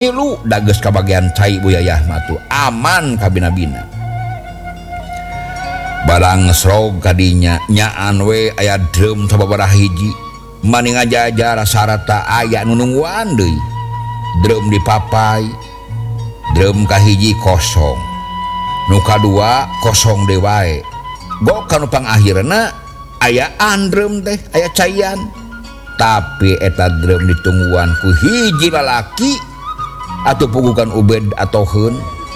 lu dages ka bagian cai buyayah matu aman ka bina-bina barang srog kadinya nyaan we aya drum sababaraha hiji maning aja rasa-rata aya nu nungguan deui drum dipapai drum kahiji kosong nu kadua kosong deui wae gok kanu pangakhirna aya drum teh aya caian tapi eta drum ditungguan ku hiji lalaki atau pugukan Ubed atau Hun.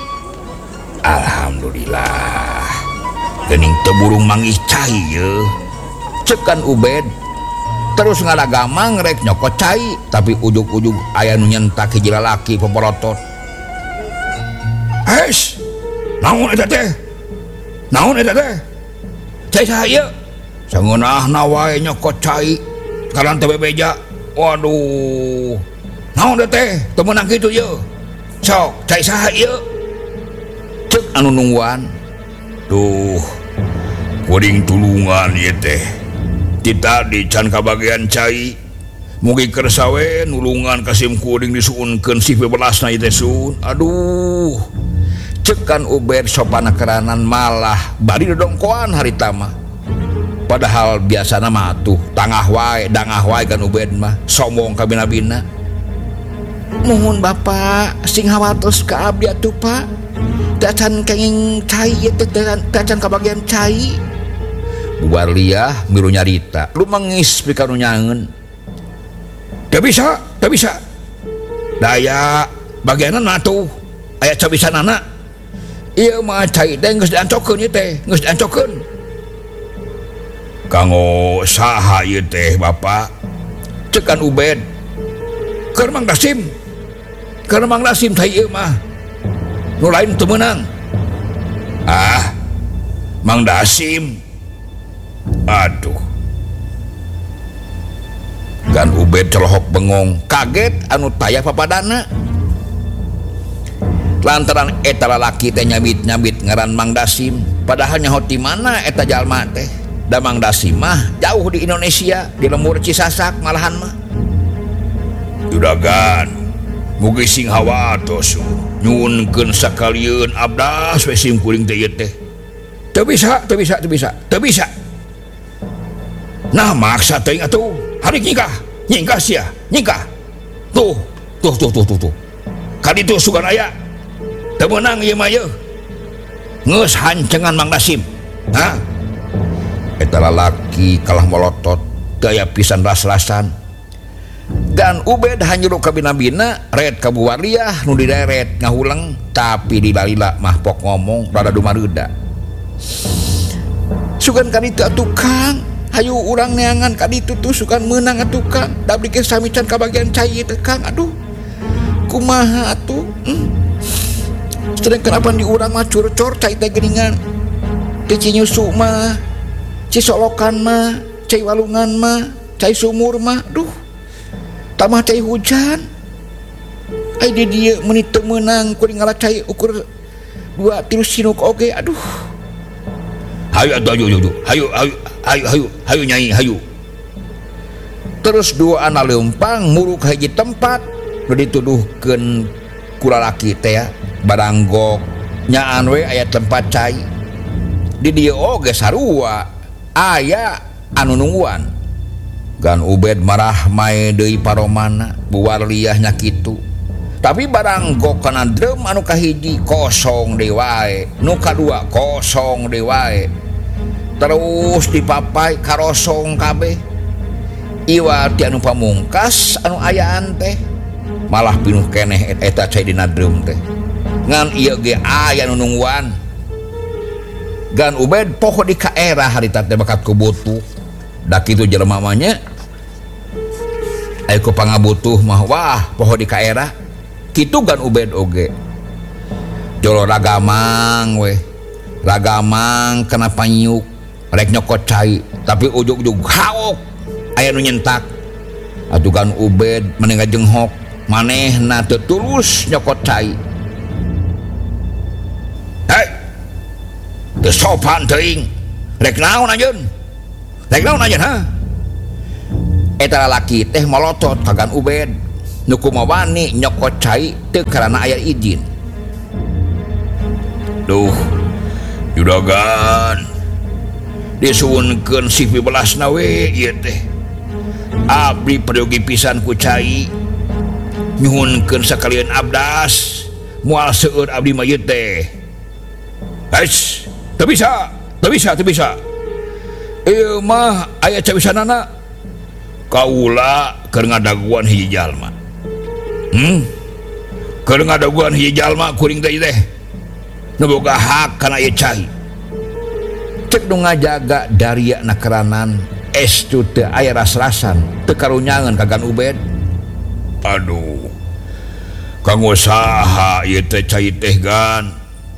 Alhamdulillah gening teu burung manggih cai ye cekan Ubed terus ngalagamang rek nyokot cai tapi ujug-ujug aya nu nyentak hiji lalaki pemorotot es naon eta teh cai saha ieu sangeunahna wae nyokot cai karan teu bebeja waduh naon teh teu meunang kitu ye sok cai saha ieu ceuk anu nungguan duh kuring tulungan ieu teh ti tadi can ka bagian cai mugi keur sawe nulungan kasim kuring disuunkeun si 12 na ieu teh sun aduh cekan Ubed sopana keranan malah bari dodongkoan harita mah padahal biasana mah atuh dangah wae kan Ubed mah sombong ka bina-bina mohon bapak sing hawatos ka abdi atuh pak dacan kenging cai teh dacan ka bagian cai bubar liah miru nyarita lu mangis pika nu nyangeun teu bisa daya bagianna atuh aya cabisanana ieu mah cai teh geus diancokeun ieu teh geus diancokeun kanggo saha ieu teh bapak cekan Ubed keur Mang Dasim cai ieu mah nu lain teu meunang Mang Dasim aduh kan Ubed celohok bengong kaget anu taya papadana lantaran eta lalaki teh nyabit ngaran Mang Dasim padahal nyaho ti mana eta jalma teh da Mang Dasim mah jauh di Indonesia di lembur Cisasak malahan mah juragan mugi sing hawatos nyuunkeun sakalieun abdas we sim kuring teh ieu teh teu bisa nah maksa teuing atuh hari nyingkah sia nyingkah tuh kaditu sugan aya teu meunang ieu mah yeuh geus hancengan Mang Dasim eta lalaki kalah molotot teu aya pisan ras-rasan dan Ubed hanyuruk ka bina-bina red ka buwariah nu dideret ngahulang tapi di balila mah pok ngomong rada dumareuda sugan kaditu atuh Kang hayu urang neangan kaditu tuh sugan meunang atuh Kang da bikeun samican ka bagian cai teh Kang aduh kumaha atuh sedeng kenapa di urang mah curcor cai teh geuningan teh Cinyusu mah Cisolokan mah cai Walungan mah cai Sumur mah duh tamah cai hujan ai di dieu meuni teu meunang kuring ngalah cai ukur 2-3 sinuk oge aduh hayu nyai hayu terus dua anak leumpang muruk hiji tempat nu dituduhkeun ku lalaki teh ya baranggok nyaan we aya tempat cai di dieu oge sarua aya anu nungguan gan Ubed marah mae deui paromana buar liahnya kitu tapi barang gok kana drum anu kahiji kosong deui wae nu kadua kosong deui wae terus dipapai karosong kabeh iwa ti anu pamungkas anu ayaan teh malah pinuh keneh eta cai dina drum teh ngan ieu ge aya nu nungguan gan Ubed poho di kaerah harita teh bakat kubutuh da kitu jelema mah nya aya ku pangabutuh mah wah poho di kaerah kitu gan Ubed oge jolo ragamang kena panyuk rek nyokot cai tapi ujug-ujug haok aya nu nyentak atuh gan Ubed meneng jenghok manehna teu tulus nyokot cai hei teu sopan teuing rek naon anjeun ha eta lalaki teh molotot ka gan Ubed nukumawani nyokot cai teu karana aya izin. Duh juragan disuwunkeun si 15 na we ieu teh abdi peryogi pisan ku cai nyuhunkeun sakalian abdas moal seueur abdi mah ieu teh. Ais teu bisa ieu mah aya cawisanana kaula keur ngadaguan hiji jalma keur ngadaguan hiji jalma kuring teh nu boga hak kana ieu cai cek nu ngajaga daria na keranan estu teu aya ras-rasan teu karunyangan kagan Ubed. Aduh kanggo saha ieu teh cai teh gan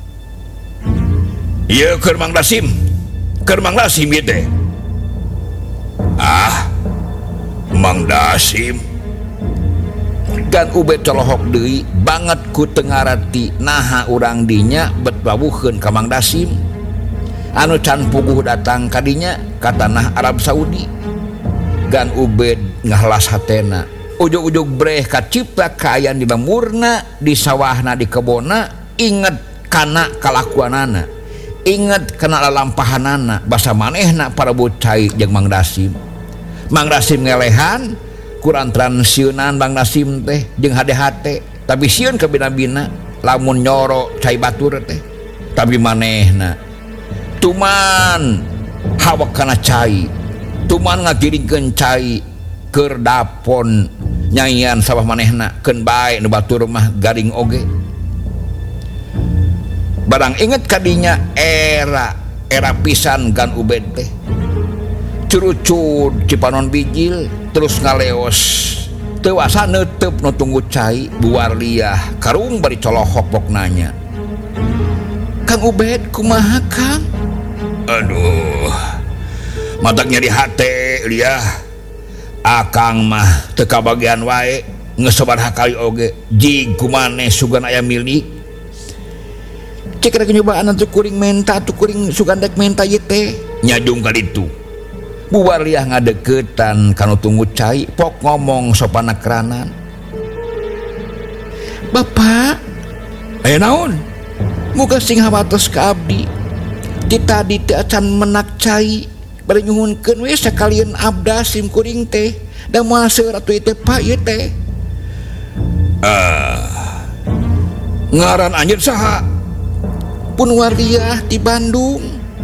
ieu keur Mang Dasim ieu teh. Mang Dasim gan Ubed colohok deui banget ku teu ngarti naha urang dinya bet bawuheun ka Mang Dasim anu can puguh datang ka dinya ka tanah Arab Saudi. Gan Ubed ngahlas hatena ujug-ujug breh kacipta kaayaan di lemurna di sawahna di kebona inget kana kalakuanana inget kana lalampahanana basa manehna para bocai jeung Mang Dasim. Mang Dasim ngelehan kurang transiunan Mang Dasim teh jeung hade-hate tapi sieun ke bina-bina lamun nyoro cai batur teh tapi manehna tuman hawak kana cai tuman ngagiringkeun cai keur dapon nyanyian sawah manehna keun bae nu batur mah garing oge. Barang inget kadinya era pisan gan Ubed teh curucud cipanon bijil terus ngaleos teu asa neuteup nu tunggu cai buar liah karung bari colohok pok nanya, "Kang Ubed kumaha Kang?" Aduh matak nyari hate liah akang mah teu kabagian wae geus sabaraha kali oge jig kumaneh sugan aya milik cek rek nyobaan atuh kuring menta atuh kuring sugandek menta ieu teh nyadung ka ditu bubar liah ngadeukeutan kanu tunggu cai pok ngomong sopana keranan, "Bapak aya naon muga sing hawatos ka abdi ti tadi teh acan menak cai bari nyuhunkeun we sakalian abdas sim kuring teh da moal seueur atuh ieu teh Pak ieu teh." Ngaran anjeun saha? Pun Wardiah di Bandung.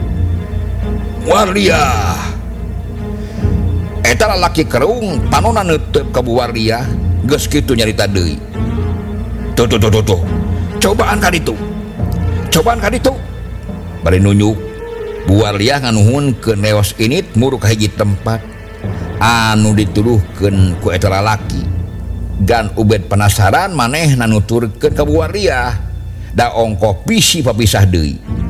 Wardiah eta lalaki kerung panonna neuteup ka Bu Wardiah geus kitu nyarita deui. Tuh cobaan ka ditu bari nunjuk Bu Wardiah nganuhunkeun leos init muruk ka hiji tempat anu dituduhkeun ku eta lalaki. Gan Ubed penasaran manehna nuturkeun ka Bu Wardiah da ongko pisi papisah deui.